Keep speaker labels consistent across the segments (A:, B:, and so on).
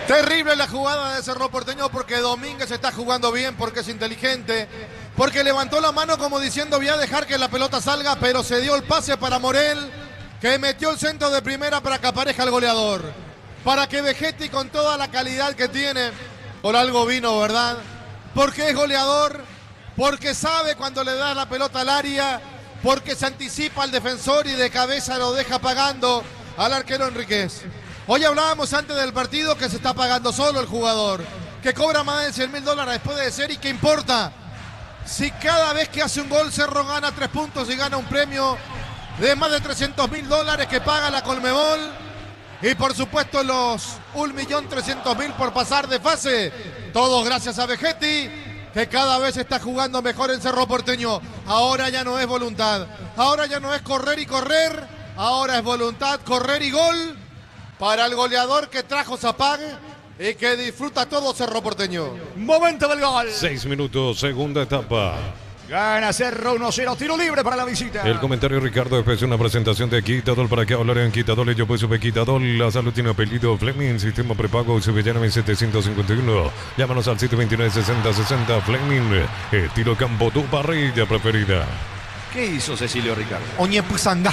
A: Terrible la jugada de Cerro Porteño porque Domínguez está jugando bien, porque es inteligente, porque levantó la mano como diciendo voy a dejar que la pelota salga, pero se dio el pase para Morel, que metió el centro de primera para que aparezca el goleador. Para que Vegetti, con toda la calidad que tiene, por algo vino, ¿verdad? Porque es goleador, porque sabe cuando le da la pelota al área, porque se anticipa al defensor y de cabeza lo deja pagando al arquero Enríquez. Hoy hablábamos antes del partido que se está pagando solo el jugador, que cobra más de $100.000 después de ser, y ¿qué importa? Si cada vez que hace un gol Cerro gana 3 puntos y gana un premio de más de $300.000 que paga la Conmebol, y por supuesto los 1.300.000 por pasar de fase, todos gracias a Vegetti, que cada vez está jugando mejor en Cerro Porteño. Ahora ya no es voluntad, ahora ya no es correr y correr, ahora es voluntad, correr y gol. Para el goleador que trajo Zapag y que disfruta todo Cerro Porteño.
B: Momento del gol.
C: 6 minutos, segunda etapa.
B: Gana Cerro 1-0, tiro libre para la visita.
C: El comentario Ricardo después de una presentación de Quitadol. ¿Para qué hablar en Quitadol? Yo pues sube Quitadol. La salud tiene apellido Fleming. Sistema prepago Sevillana 1751. Llámanos al 729-6060. Fleming. Estilo campo, tu parrilla preferida.
B: ¿Qué hizo Cecilio Ricardo?
A: Oñepuzanga.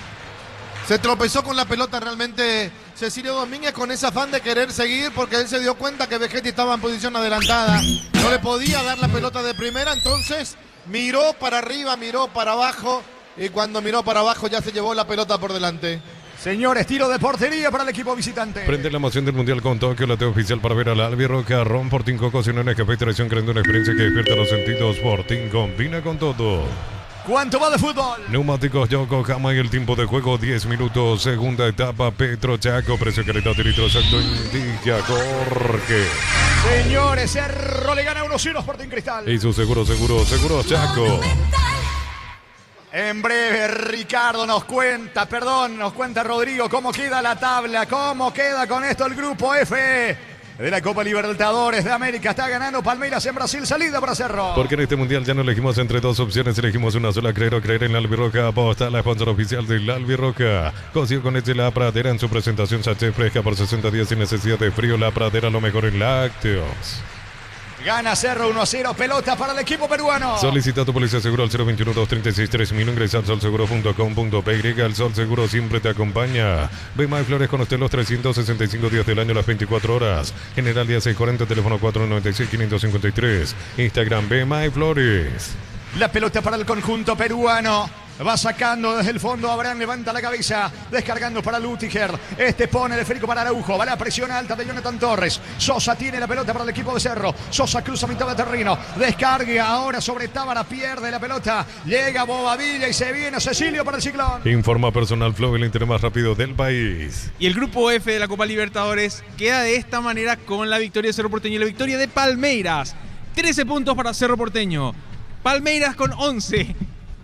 A: Se tropezó con la pelota realmente Cecilio Domínguez con ese afán de querer seguir, porque él se dio cuenta que Vegetti estaba en posición adelantada. No le podía dar la pelota de primera, entonces miró para arriba, miró para abajo, y cuando miró para abajo ya se llevó la pelota por delante.
B: Señores, tiro de portería para el equipo visitante.
C: Prende la emoción del Mundial con Tokio, la teo oficial para ver al Albirroca. Ron Portín Coco, sin una café traición, creando una experiencia que despierta los sentidos. Portín combina con todo.
B: ¿Cuánto va de fútbol?
C: Neumáticos Yokohama y el tiempo de juego 10 minutos. Segunda etapa, Petro Chaco, precio calidad de litro exacto, indica Jorge.
B: Señores, Cerro le gana 1-0 Sporting Cristal.
C: Y su seguro Chaco.
B: En breve Ricardo nos cuenta Rodrigo cómo queda la tabla, cómo queda con esto el grupo F de la Copa Libertadores de América. Está ganando Palmeiras en Brasil, salida para Cerro.
C: Porque en este mundial ya no elegimos entre dos opciones, elegimos una sola, creer o creer en la Albirroja. Aposta, la sponsor oficial de la Albirroja. Consigo con este La Pradera en su presentación sachet fresca por 60 días sin necesidad de frío. La Pradera, lo mejor en lácteos.
B: Gana Cerro 1-0, pelota para el equipo peruano.
C: Solicita tu policía seguro al 021-236-3000. Ingresa al solseguro.com.py. El Sol Seguro siempre te acompaña. Ve más Flores con usted los 365 días del año, las 24 horas. General Día 640, teléfono 496-553. Instagram Ve más Flores.
B: La pelota para el conjunto peruano. Va sacando desde el fondo. Abraham levanta la cabeza. Descargando para Lutiger. Pone el esférico para Araujo. Va la presión alta de Jonathan Torres. Sosa tiene la pelota para el equipo de Cerro. Sosa cruza mitad de terreno. Descarga ahora sobre Tábara. Pierde la pelota. Llega Bobadilla y se viene Cecilio para el Ciclón.
C: Informa Personal Flow, el internet más rápido del país.
D: Y el grupo F de la Copa Libertadores queda de esta manera con la victoria de Cerro Porteño y la victoria de Palmeiras. 13 puntos para Cerro Porteño. Palmeiras con 11.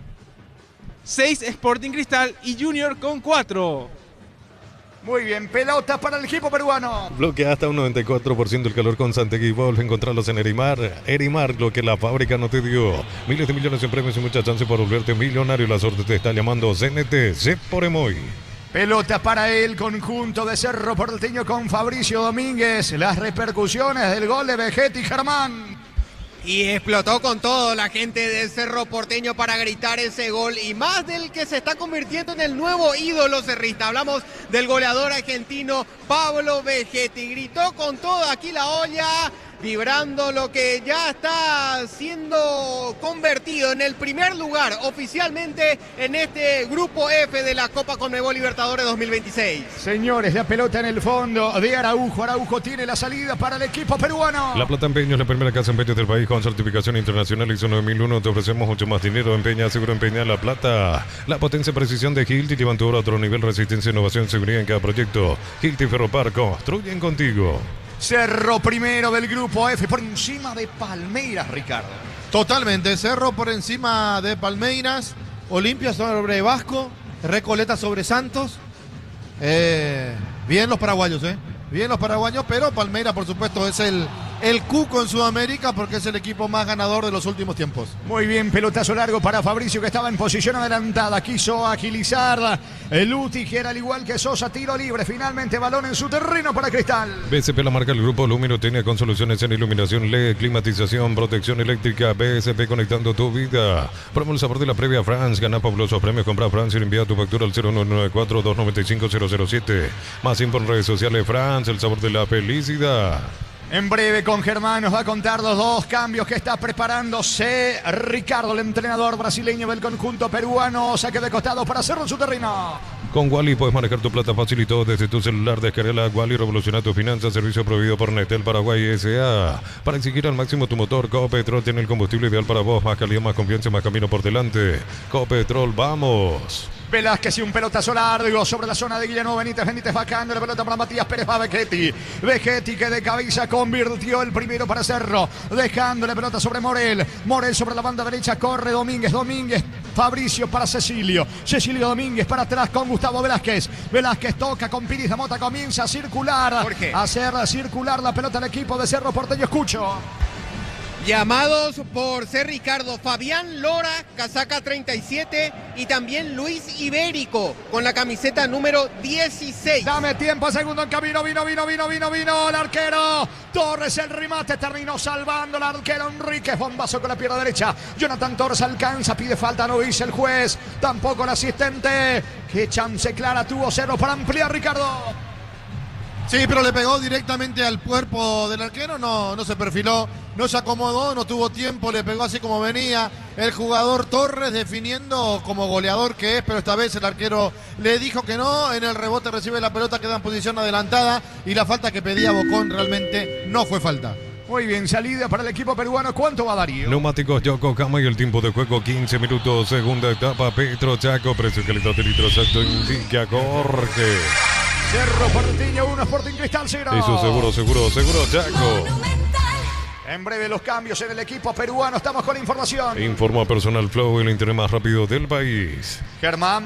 D: 6 Sporting Cristal y Junior con 4.
B: Muy bien, pelota para el equipo peruano.
C: Bloquea hasta un 94% el calor con Santegui Wolf. Encontrarlos en Erimar. Erimar, lo que la fábrica no te dio. Miles de millones en premios y mucha chance por volverte millonario. La suerte te está llamando. CNT, C por Emoy.
B: Pelota para el conjunto de Cerro Porteño con Fabricio Domínguez. Las repercusiones del gol de Vegetti Germán.
E: Y explotó con todo la gente de Cerro Porteño para gritar ese gol, y más del que se está convirtiendo en el nuevo ídolo cerrista. Hablamos del goleador argentino Pablo Vegetti. Gritó con todo aquí la olla, vibrando lo que ya está siendo convertido en el primer lugar oficialmente en este grupo F de la Copa Conmebol Libertadores 2026.
B: Señores, la pelota en el fondo de Araujo. Araujo tiene la salida para el equipo peruano.
C: La Plata Empeño es la primera casa empeño del país con certificación internacional ISO 9001. Te ofrecemos mucho más dinero. Empeña, seguro empeña La Plata. La potencia y precisión de Hilti llevan tu obra a otro nivel. Resistencia, innovación, seguridad en cada proyecto. Hilti Ferropar, construyen contigo.
B: Cerro primero del grupo F por encima de Palmeiras, Ricardo.
A: Totalmente, Cerro por encima de Palmeiras, Olimpia sobre Vasco, Recoleta sobre Santos. Bien los paraguayos, bien los paraguayos, pero Palmeiras por supuesto es el cuco en Sudamérica porque es el equipo más ganador de los últimos tiempos.
B: Muy bien, pelotazo largo para Fabricio que estaba en posición adelantada. Quiso agilizar El Utiger, al igual que Sosa, tiro libre. Finalmente balón en su terreno para Cristal.
C: BSP la marca el grupo Lumino tiene con soluciones en iluminación LED, climatización, protección eléctrica. BSP conectando tu vida. Prueba el sabor de la previa France. Gana fabulosos premios. Compra France y envía tu factura al 0994-295-007. Más info en redes sociales. France, el sabor de la felicidad.
B: En breve con Germán nos va a contar los dos cambios que está preparándose Ricardo, el entrenador brasileño del conjunto peruano. Saque de costado para hacerlo en su terreno.
C: Con Wally puedes manejar tu plata fácil y todo desde tu celular. Descarga Wally, revoluciona tu finanzas. Servicio proveído por Netel Paraguay S.A. Para exigir al máximo tu motor, Copetrol tiene el combustible ideal para vos. Más calidad, más confianza, más camino por delante. Copetrol, vamos.
B: Velázquez y un pelotazo largo sobre la zona de Guillermo Benítez. Benítez bajando la pelota para Matías Pérez. Va Vegetti. Vegetti que de cabeza convirtió el primero para Cerro. Dejando la pelota sobre Morel. Morel sobre la banda derecha. Corre Domínguez. Domínguez. Fabricio para Cecilio. Cecilio Domínguez para atrás con Gustavo Velázquez. Velázquez toca con Piris de Mota. Comienza a circular.
E: Jorge.
B: A hacer circular la pelota al equipo de Cerro Porteño. Escucho.
E: Llamados por ser Ricardo, Fabián Lora, casaca 37, y también Luis Ibérico con la camiseta número 16.
B: Dame tiempo, segundo en camino, vino el arquero. Torres, el remate, terminó salvando el arquero Enríquez. Bombazo con la pierna derecha. Jonathan Torres alcanza, pide falta, no dice el juez. Tampoco el asistente. Qué chance clara tuvo Cerro para ampliar, Ricardo.
A: Sí, pero le pegó directamente al cuerpo del arquero, no se perfiló, no se acomodó, no tuvo tiempo, le pegó así como venía el jugador Torres, definiendo como goleador que es, pero esta vez el arquero le dijo que no. En el rebote recibe la pelota, queda en posición adelantada y la falta que pedía Bocón realmente no fue falta.
B: Muy bien, salida para el equipo peruano. ¿Cuánto va Darío?
C: Neumáticos Yokohama y el tiempo de juego 15 minutos. Segunda etapa, Petro Chaco. Precio calidad de litro exacto indica Jorge.
B: Cerro Porteño 1, Sporting Cristal 0.
C: Eso seguro, Chaco.
B: En breve los cambios en el equipo peruano. Estamos con la información.
C: Informa Personal Flow, el internet más rápido del país.
B: Germán.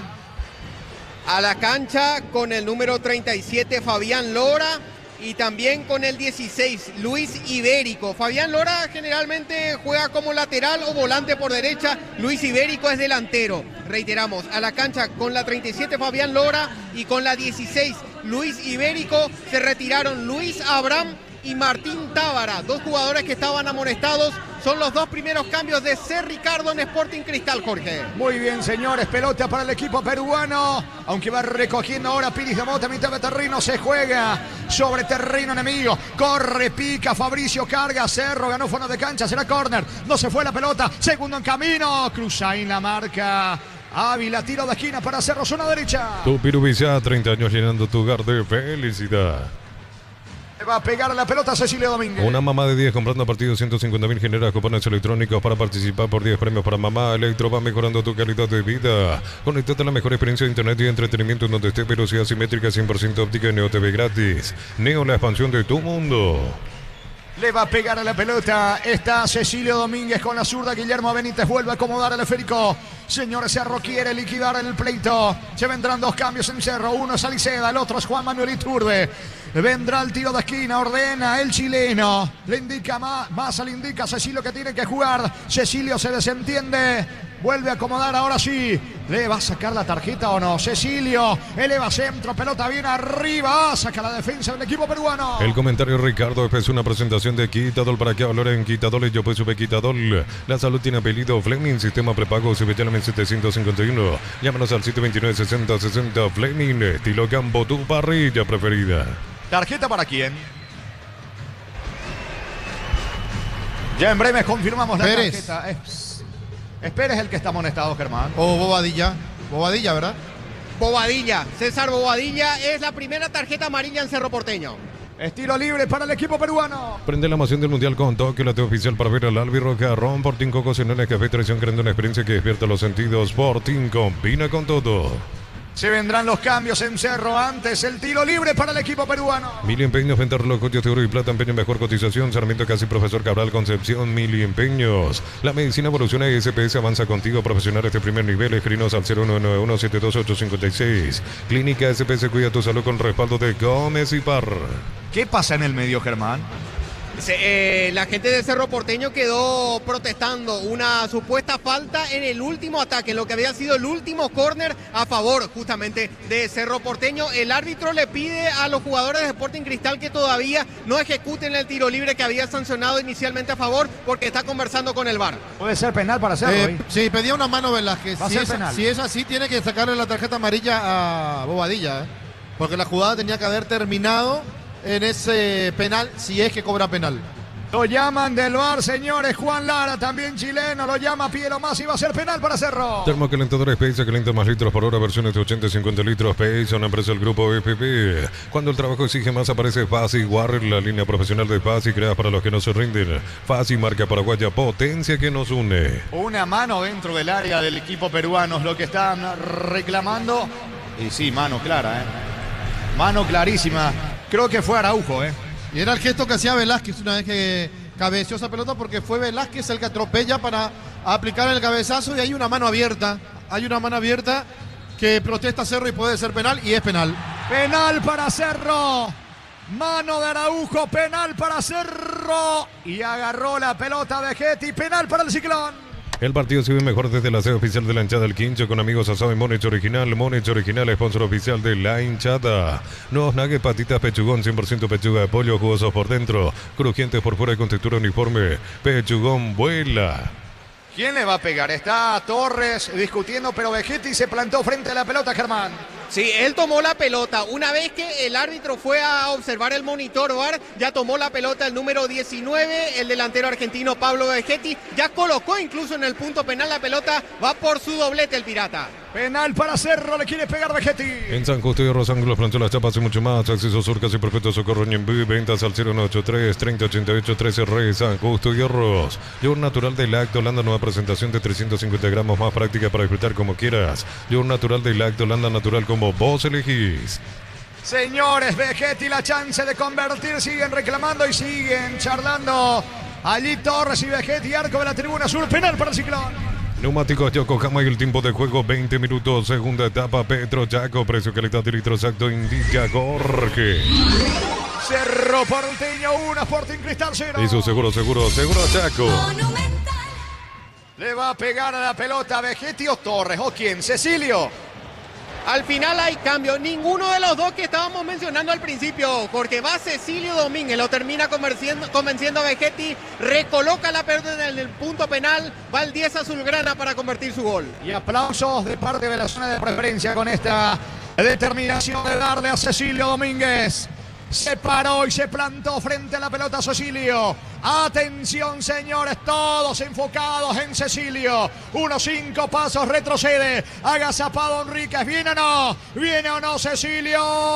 E: A la cancha con el número 37, Fabián Lora. Y también con el 16, Luis Ibérico. Fabián Lora generalmente juega como lateral o volante por derecha. Luis Ibérico es delantero. Reiteramos, a la cancha con la 37, Fabián Lora, y con la 16, Luis Ibérico. Se retiraron Luis Abraham y Martín Tábara, dos jugadores que estaban amonestados. Son los dos primeros cambios de C. Ricardo en Sporting Cristal, Jorge.
B: Muy bien, señores, pelota para el equipo peruano. Aunque va recogiendo ahora Piris de Mota, mitad de terreno, se juega sobre terreno enemigo. Corre, pica, Fabricio carga, Cerro, ganó fuera de cancha, será córner. No se fue la pelota, segundo en camino. Cruza en la marca. Ávila, tiro de esquina para Cerro, zona derecha.
C: Tu Pirubizá, 30 años llenando tu hogar de felicidad.
B: Va a pegar la pelota Cecilio Domínguez.
C: Una mamá de 10 comprando a partir de 150.000 genera cupones electrónicos para participar por 10 premios para mamá. Electro va mejorando tu calidad de vida. Conectate a la mejor experiencia de internet y entretenimiento en donde esté, velocidad simétrica 100% óptica y Neo TV gratis. Neo, la expansión de tu mundo.
B: Le va a pegar a la pelota. Está Cecilio Domínguez con la zurda. Guillermo Benítez vuelve a acomodar el esférico. Señores, Cerro quiere liquidar el pleito. Se vendrán dos cambios en Cerro. Uno es Aliceda, el otro es Juan Manuel Iturbe. Vendrá el tiro de esquina, ordena el chileno. Le indica Massa, le indica a Cecilio que tiene que jugar. Cecilio se desentiende. Vuelve a acomodar, ahora sí. ¿Le va a sacar la tarjeta o no? Cecilio eleva centro, pelota bien arriba. Saca la defensa del equipo peruano.
C: El comentario Ricardo es una presentación de Quitadol. Para que hablar en Quitadol, yo pues sube Quitadol. La salud tiene apellido Fleming, sistema prepago CBTLM 751. Llámanos al 729-6060 Fleming. Estilo campo, tu parrilla preferida.
B: ¿Tarjeta para quién? Ya en breve confirmamos la
A: Pérez.
B: tarjeta. Es Pérez el que está amonestado, Germán.
A: O Bobadilla. Bobadilla, ¿verdad?
E: Bobadilla, César Bobadilla, es la primera tarjeta amarilla en Cerro Porteño.
B: Estilo libre para el equipo peruano.
C: Prende la emoción del Mundial con Tokio, la TV oficial para ver al albirroja. Ron Portín Coco, Cenone, Café Traición, creando una experiencia que despierta los sentidos. Portín combina con todo.
B: Se vendrán los cambios en Cerro. Antes el tiro libre para el equipo peruano.
C: Mili Empeños, venta relojes de oro y plata, empeño mejor cotización. Sarmiento Casi, Profesor Cabral, Concepción, Mili Empeños. La medicina evoluciona y SPS avanza contigo. Profesionales de primer nivel, escrinos al 0191-72856. Clínica SPS cuida tu salud con respaldo de Gómez y Par.
B: ¿Qué pasa en el medio, Germán?
E: La gente de Cerro Porteño quedó protestando una supuesta falta en el último ataque, en lo que había sido el último córner a favor justamente de Cerro Porteño. El árbitro le pide a los jugadores de Sporting Cristal que todavía no ejecuten el tiro libre que había sancionado inicialmente a favor, porque está conversando con el VAR.
B: Puede ser penal para hacerlo.
A: Sí, pedía una mano Velázquez.
B: Penal.
A: Si es así, tiene que sacarle la tarjeta amarilla a Bobadilla, porque la jugada tenía que haber terminado en ese penal, si es que cobra penal.
B: Lo llaman del VAR, señores. Juan Lara, también chileno, lo llama Piero Masi, va a ser penal para Cerro.
C: Termocalentadores PSA calienta más litros por hora, versiones de 80 y 50 litros. PSA, una empresa del grupo EPP. Cuando el trabajo exige más, aparece Fasi Warrior, la línea profesional de Fasi, creada para los que no se rinden. Fasi, marca paraguaya, potencia que nos une.
B: Una mano dentro del área del equipo peruano es lo que están reclamando. Y sí, mano clara, mano clarísima. Creo que fue Araujo,
A: Y era el gesto que hacía Velázquez una vez que cabeció esa pelota, porque fue Velázquez el que atropella para aplicar el cabezazo, y hay una mano abierta. Hay una mano abierta que protesta Cerro y puede ser penal, y es penal.
B: Penal para Cerro. Mano de Araujo, penal para Cerro. Y agarró la pelota Vegetti, penal para el Ciclón.
C: El partido se ve mejor desde la sede oficial de la hinchada del Quincho, con amigos asado y Monech Original. Monech Original, sponsor oficial de la hinchada. Nuevos nuggets, patitas pechugón, 100% pechuga de pollo, jugosos por dentro, crujientes por fuera y con textura uniforme. Pechugón vuela.
B: ¿Quién le va a pegar? Está Torres discutiendo, pero Vegetti se plantó frente a la pelota, Germán.
E: Sí, él tomó la pelota. Una vez que el árbitro fue a observar el monitor VAR, ya tomó la pelota el número 19, el delantero argentino Pablo Vegetti. Ya colocó incluso en el punto penal la pelota. Va por su doblete el Pirata.
B: Penal para Cerro, le quiere pegar Vegetti.
C: En San Justo y Rosángulo, planchó las chapas y mucho más. Acceso Surcas y Perfecto Socorro Ñembú. Ventas al 0983 3088 13 Re San Justo y Arroz. Yogur natural de Lacto Holanda, nueva presentación de 350 gramos, más práctica para disfrutar como quieras. Yogur natural de Lacto Holanda, natural como vos elegís.
B: Señores, Vegetti la chance de convertir, siguen reclamando y siguen charlando. Allí Torres y Vegetti, arco de la tribuna sur, penal para el Ciclón.
C: Neumáticos Yokohama y el tiempo de juego 20 minutos, segunda etapa Petro Chaco, precio, calidad y litro exacto indica Jorge.
B: Cerro Porteño 1, Sporting Cristal 0.
C: Eso seguro Chaco.
B: Le va a pegar a la pelota Vegetti o Torres, o quién, Cecilio.
E: Al final hay cambio. Ninguno de los dos que estábamos mencionando al principio, porque va Cecilio Domínguez, lo termina convenciendo a Vegetti, recoloca la pelota en el punto penal, va el 10 azulgrana para convertir su gol.
B: Y aplausos de parte de la zona de preferencia con esta determinación de darle a Cecilio Domínguez. Se paró y se plantó frente a la pelota Cecilio. Atención, señores, todos enfocados en Cecilio. 5 pasos, retrocede. Agazapado Enríquez. ¿Viene o no? ¿Viene o no Cecilio?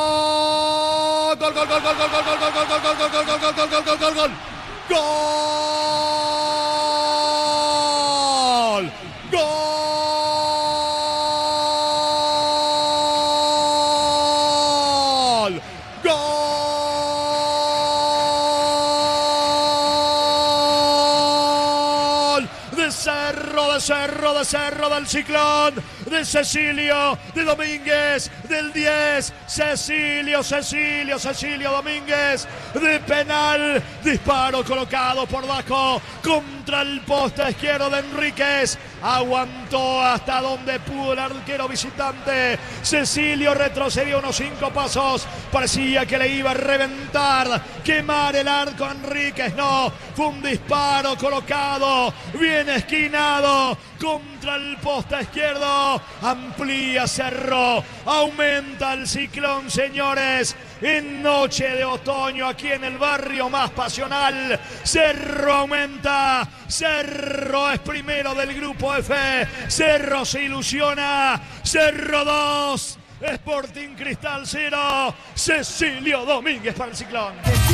B: Gol, gol, gol, gol, gol, gol, gol, gol, gol, gol, gol, gol, gol, gol, gol, gol, gol, gol. Gol. Gol. De Cerro del Ciclón, de Cecilio, de Domínguez, del 10, Cecilio Domínguez, de penal, disparo colocado por Daco contra el poste izquierdo de Enríquez, aguantó hasta donde pudo el arquero visitante. Cecilio retrocedió 5 pasos, parecía que le iba a reventar, quemar el arco a Enríquez, no, fue un disparo colocado, bien esquinado, contra el poste izquierdo, amplía Cerro, aumenta el Ciclón, señores, en noche de otoño aquí en el barrio más pasional. Cerro aumenta, Cerro es primero del grupo F, Cerro se ilusiona, Cerro 2, Sporting Cristal 0, Cecilio Domínguez para el Ciclón.